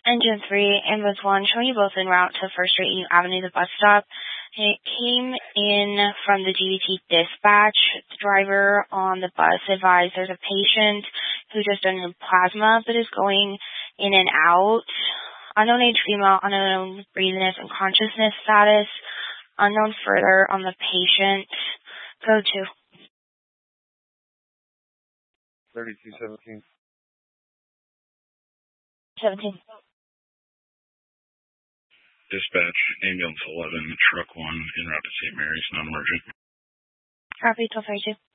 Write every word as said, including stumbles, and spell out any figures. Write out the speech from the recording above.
Engine three, ambulance one, showing you both en route to First Street Avenue, the bus stop. And it came in from the G B T dispatch. The driver on the bus advised there's a patient who just donated plasma but is going in and out. Unknown age female, unknown breathiness and consciousness status. Unknown further on the patient. Go to. thirty-two seventeen. seventeen. Dispatch, ambulance eleven, truck one, en route to Saint Mary's, non-emergent. Copy, twelve thirty-two.